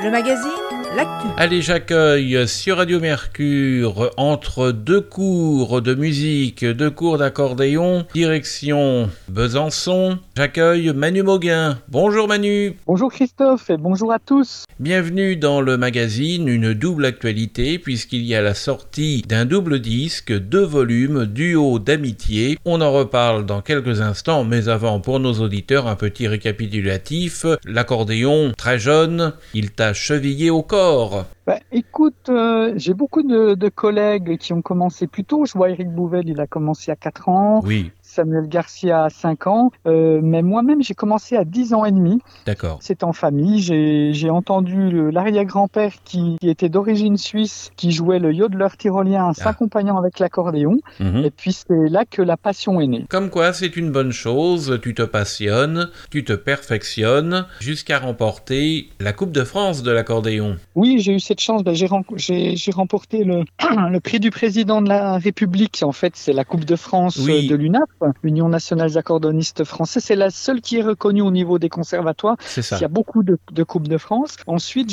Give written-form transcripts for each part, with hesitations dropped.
Le magazine, l'actu. Allez, j'accueille sur Radio Mercure, entre deux cours de musique, deux cours d'accordéon, direction Besançon, j'accueille Manu Mauguin. Bonjour Manu. Bonjour Christophe et bonjour à tous. Bienvenue dans le magazine, une double actualité puisqu'il y a la sortie d'un double disque, 2 volumes, duo d'amitié. On en reparle dans quelques instants, mais avant, pour nos auditeurs, un petit récapitulatif. L'accordéon, très jeune, il t'a chevillé au corps. Écoute, j'ai beaucoup de collègues qui ont commencé plus tôt. Je vois Eric Bouvel, il a commencé à 4 ans. Oui. Samuel Garcia à 5 ans. Mais moi-même, j'ai commencé à 10 ans et demi. D'accord. C'est en famille. J'ai entendu l'arrière-grand-père qui était d'origine suisse, qui jouait le yodeler tyrolien en s'accompagnant avec l'accordéon. Et puis, c'est là que la passion est née. Comme quoi, c'est une bonne chose. Tu te passionnes, tu te perfectionnes, jusqu'à remporter la Coupe de France de l'accordéon. Oui, j'ai eu cette chance. J'ai remporté le prix du président de la République. En fait, c'est la Coupe de France de l'UNAF, l'Union nationale des accordéonistes français. C'est la seule qui est reconnue au niveau des conservatoires. C'est ça. Il y a beaucoup de Coupes de France. Ensuite,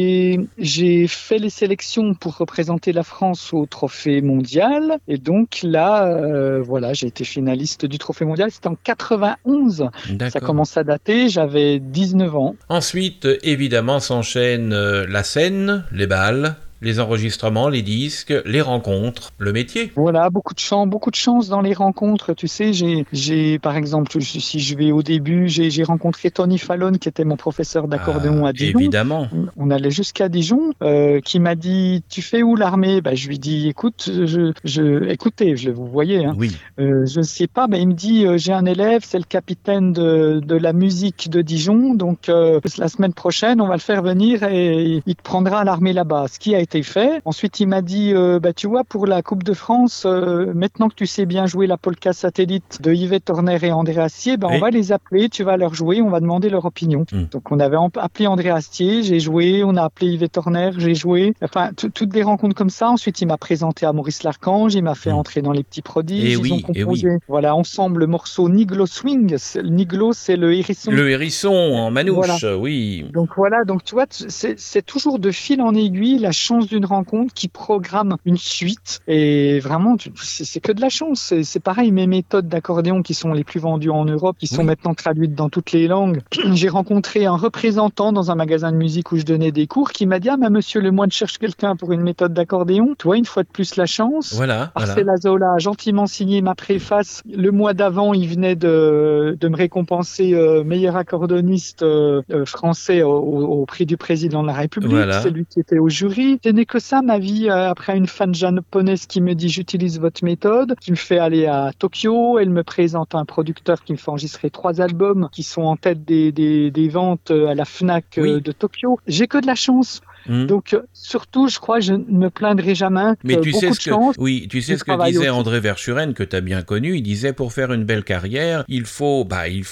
j'ai fait les sélections pour représenter la France au Trophée mondial. Et donc là, j'ai été finaliste du Trophée mondial. C'était en 91. D'accord. Ça commence à dater. J'avais 19 ans. Ensuite, évidemment, s'enchaînent la scène, les balles, les enregistrements, les disques, les rencontres, le métier. Voilà, beaucoup de chance dans les rencontres. Tu sais, j'ai par exemple, si je vais au début, j'ai rencontré Tony Fallon, qui était mon professeur d'accordéon à Dijon. Évidemment. On allait jusqu'à Dijon, qui m'a dit, tu fais où l'armée? Je lui dis, écoute, écoutez, vous voyez, hein. Oui. Je ne sais pas, mais il me dit, j'ai un élève, c'est le capitaine de la musique de Dijon, donc la semaine prochaine, on va le faire venir et il te prendra à l'armée là-bas. Ce qui a été fait. Ensuite, il m'a dit, tu vois, pour la Coupe de France, maintenant que tu sais bien jouer la polka satellite de Yvette Horner et André Astier, on va les appeler, tu vas leur jouer, on va demander leur opinion. Donc, on avait appelé André Astier, j'ai joué, on a appelé Yvette Horner, j'ai joué. Enfin, toutes des rencontres comme ça. Ensuite, il m'a présenté à Maurice Larchange, il m'a fait entrer dans les petits prodiges. Ils ont composé, voilà, ensemble le morceau Niglo Swing. Niglo, c'est le hérisson. Le hérisson en manouche, voilà. oui. Donc voilà, donc tu vois, c'est toujours de fil en aiguille la chance d'une rencontre qui programme une suite. Et vraiment, c'est que de la chance. C'est pareil, mes méthodes d'accordéon qui sont les plus vendues en Europe, qui sont maintenant traduites dans toutes les langues. J'ai rencontré un représentant dans un magasin de musique où je donnais des cours qui m'a dit, monsieur Lemoine cherche quelqu'un pour une méthode d'accordéon. Tu vois, une fois de plus la chance. Voilà. Marcel Azola a gentiment signé ma préface. Le mois d'avant, il venait de me récompenser meilleur accordoniste français au prix du président de la République. Voilà. C'est lui qui était au jury. Ce n'est que ça, ma vie, après une fan japonaise qui me dit, j'utilise votre méthode, qui me fait aller à Tokyo. Elle me présente un producteur qui me fait enregistrer 3 albums qui sont en tête des ventes à la Fnac de Tokyo. J'ai que de la chance. Donc, surtout, je crois, je ne me plaindrai jamais. Mais tu sais tu sais ce que disait André Verschuren, que tu as bien connu. Il disait, pour faire une belle carrière, il faut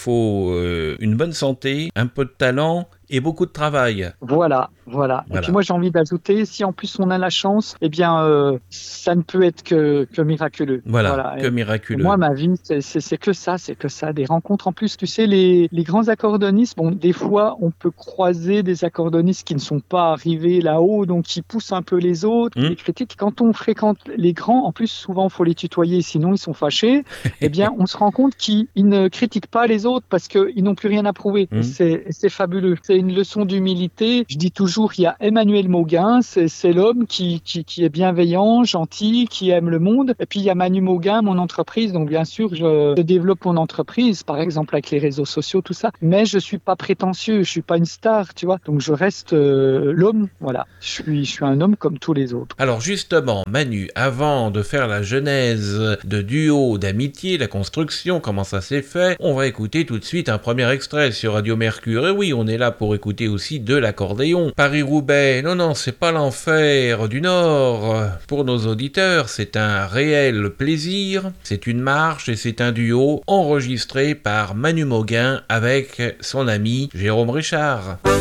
une bonne santé, un peu de talent et beaucoup de travail. Voilà. Et puis moi, j'ai envie d'ajouter, si en plus on a la chance, ça ne peut être que miraculeux. Voilà, que miraculeux. Moi, ma vie, c'est que ça, des rencontres. En plus, tu sais, les grands accordonnistes, des fois, on peut croiser des accordonnistes qui ne sont pas arrivés là-haut, donc qui poussent un peu les autres, les critiques. Quand on fréquente les grands, en plus, souvent, il faut les tutoyer, sinon ils sont fâchés. On se rend compte qu'ils ne critiquent pas les autres parce qu'ils n'ont plus rien à prouver. C'est fabuleux. C'est une leçon d'humilité. Je dis toujours, il y a Emmanuel Mauguin, c'est l'homme qui est bienveillant, gentil, qui aime le monde. Et puis il y a Manu Mauguin, mon entreprise. Donc bien sûr, je développe mon entreprise, par exemple avec les réseaux sociaux, tout ça. Mais je suis pas prétentieux, je suis pas une star, tu vois. Donc je reste l'homme. Voilà, je suis un homme comme tous les autres. Alors justement, Manu, avant de faire la genèse de duo d'amitié, la construction, comment ça s'est fait, on va écouter tout de suite un premier extrait sur Radio Mercure. Et oui, on est là pour écouter aussi de l'accordéon. Paris-Roubaix, non, c'est pas l'enfer du Nord. Pour nos auditeurs, c'est un réel plaisir, c'est une marche et c'est un duo enregistré par Manu Mauguin avec son ami Jérôme Richard.